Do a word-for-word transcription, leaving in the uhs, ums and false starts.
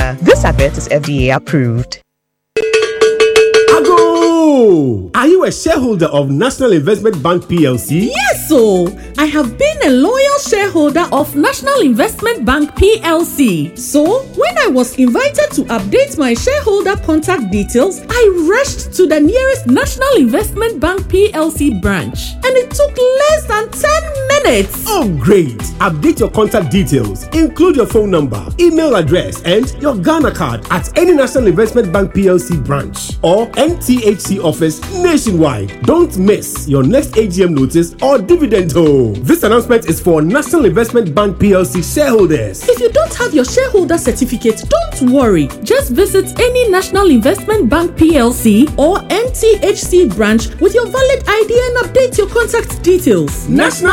Africa. This advert is F D A approved. Ago! Are you a shareholder of National Investment Bank P L C? Yes, so I have been a loyal shareholder of National Investment Bank P L C. So when I was invited to update my shareholder contact details, I rushed to the nearest National Investment Bank P L C branch, and it took less than ten minutes. Oh, great! Update your contact details. Include your phone number, email address, and your Ghana card at any National Investment Bank P L C branch or N T H C office nationwide. Don't miss your next A G M notice or dividend ho. This announcement is for National Investment Bank P L C shareholders. If you don't have your shareholder certificate, don't worry. Just visit any National Investment Bank P L C or N T H C branch with your valid I D and update your contact details. National